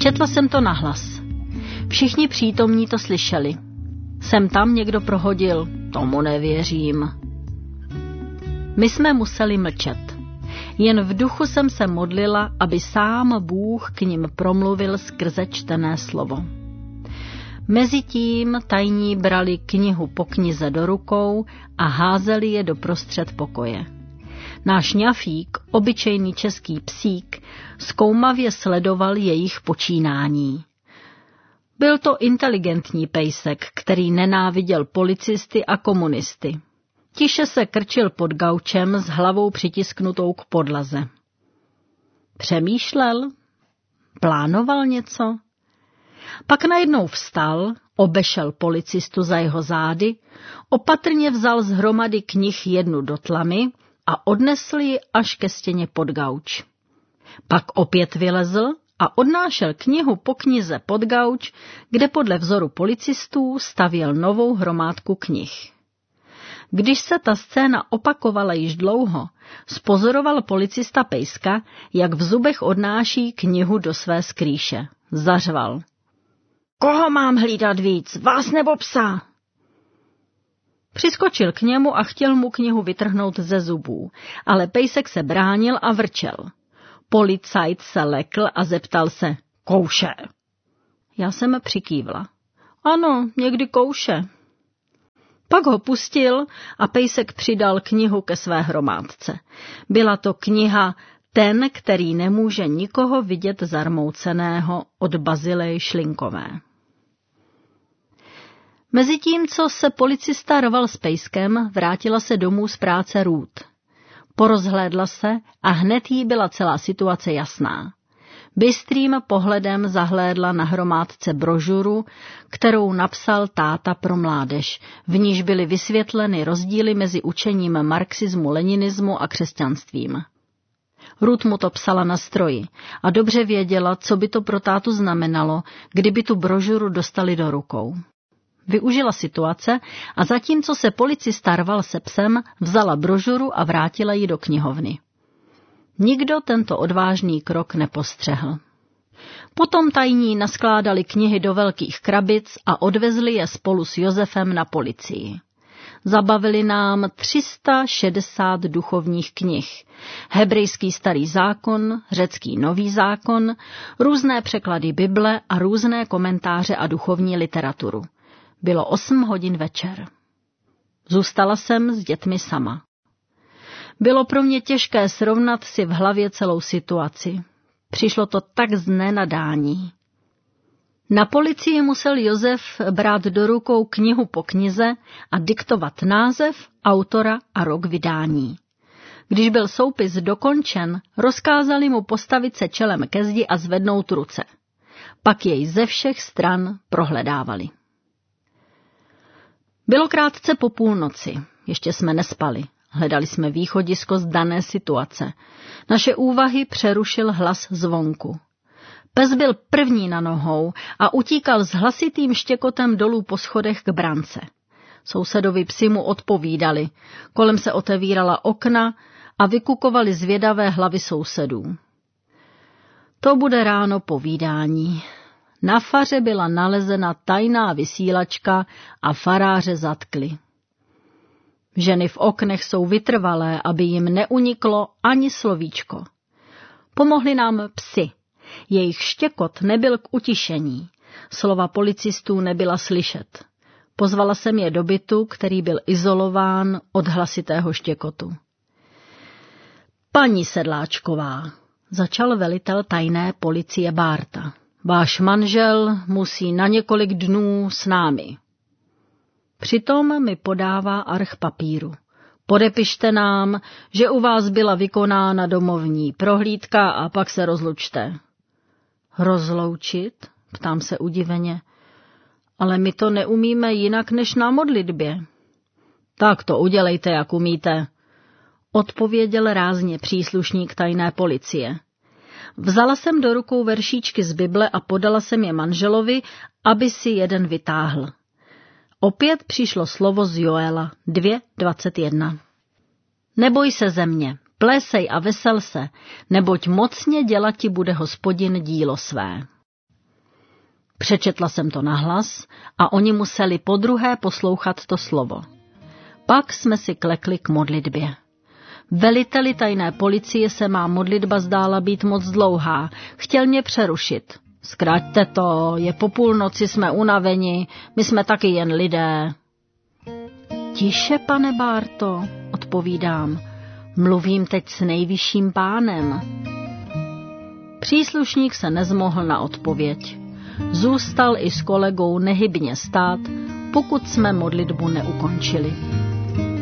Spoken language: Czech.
Četla jsem to nahlas. Všichni přítomní to slyšeli. Sem tam někdo prohodil, tomu nevěřím. My jsme museli mlčet. Jen v duchu jsem se modlila, aby sám Bůh k nim promluvil skrze čtené slovo. Mezitím tajní brali knihu po knize do rukou a házeli je do prostřed pokoje. Náš ňafík, obyčejný český psík, zkoumavě sledoval jejich počínání. Byl to inteligentní pejsek, který nenáviděl policisty a komunisty. Tiše se krčil pod gaučem s hlavou přitisknutou k podlaze. Přemýšlel? Plánoval něco? Pak najednou vstal, obešel policistu za jeho zády, opatrně vzal z hromady knih jednu do tlamy a odnesl ji až ke stěně pod gauč. Pak opět vylezl a odnášel knihu po knize pod gauč, kde podle vzoru policistů stavěl novou hromádku knih. Když se ta scéna opakovala již dlouho, spozoroval policista pejska, jak v zubech odnáší knihu do své skrýše. Zařval. Koho mám hlídat víc, vás nebo psa? Přiskočil k němu a chtěl mu knihu vytrhnout ze zubů, ale pejsek se bránil a vrčel. Policajt se lekl a zeptal se, kouše. Já jsem přikývla. Ano, někdy kouše. Pak ho pustil a pejsek přidal knihu ke své hromádce. Byla to kniha Ten, který nemůže nikoho vidět zarmouceného od Bazilej Šlinkové. Mezitím, co se policista roval s pejskem, vrátila se domů z práce Ruth. Porozhlédla se a hned jí byla celá situace jasná. Bystrým pohledem zahlédla na hromádce brožuru, kterou napsal táta pro mládež, v níž byly vysvětleny rozdíly mezi učením marxismu, leninismu a křesťanstvím. Ruth mu to psala na stroji a dobře věděla, co by to pro tátu znamenalo, kdyby tu brožuru dostali do rukou. Využila situace a zatímco se policista rval se psem, vzala brožuru a vrátila ji do knihovny. Nikdo tento odvážný krok nepostřehl. Potom tajní naskládali knihy do velkých krabic a odvezli je spolu s Josefem na policii. Zabavili nám 360 duchovních knih, hebrejský starý zákon, řecký nový zákon, různé překlady Bible a různé komentáře a duchovní literaturu. Bylo 8 hodin večer. Zůstala jsem s dětmi sama. Bylo pro mě těžké srovnat si v hlavě celou situaci. Přišlo to tak z nenadání. Na policii musel Josef brát do rukou knihu po knize a diktovat název, autora a rok vydání. Když byl soupis dokončen, rozkázali mu postavit se čelem ke zdi a zvednout ruce. Pak jej ze všech stran prohledávali. Bylo krátce po půlnoci, ještě jsme nespali. Hledali jsme východisko z dané situace. Naše úvahy přerušil hlas zvonku. Pes byl první na nohou a utíkal s hlasitým štěkotem dolů po schodech k brance. Sousedovi psi mu odpovídali, kolem se otevírala okna a vykukovaly zvědavé hlavy sousedů. To bude ráno povídání. Na faře byla nalezena tajná vysílačka a faráře zatkli. Ženy v oknech jsou vytrvalé, aby jim neuniklo ani slovíčko. Pomohli nám psi. Jejich štěkot nebyl k utišení. Slova policistů nebyla slyšet. Pozvala jsem je do bytu, který byl izolován od hlasitého štěkotu. Paní Sedláčková, začal velitel tajné policie Bárta. Váš manžel musí na několik dnů s námi. Přitom mi podává arch papíru. Podepište nám, že u vás byla vykonána domovní prohlídka a pak se rozlučte. Rozloučit? Ptám se udiveně. Ale my to neumíme jinak než na modlitbě. Tak to udělejte, jak umíte, odpověděl rázně příslušník tajné policie. Vzala jsem do rukou veršíčky z Bible a podala jsem je manželovi, aby si jeden vytáhl. Opět přišlo slovo z Joela 2:21. Neboj se země, plésej a vesel se, neboť mocně dělat ti bude Hospodin dílo své. Přečetla jsem to nahlas a oni museli podruhé poslouchat to slovo. Pak jsme si klekli k modlitbě. Veliteli tajné policie se má modlitba zdála být moc dlouhá. Chtěl mě přerušit. Zkraťte to, je po půlnoci, jsme unaveni, my jsme taky jen lidé. Tiše, pane Bárto, odpovídám. Mluvím teď s nejvyšším pánem. Příslušník se nezmohl na odpověď. Zůstal i s kolegou nehybně stát, pokud jsme modlitbu neukončili.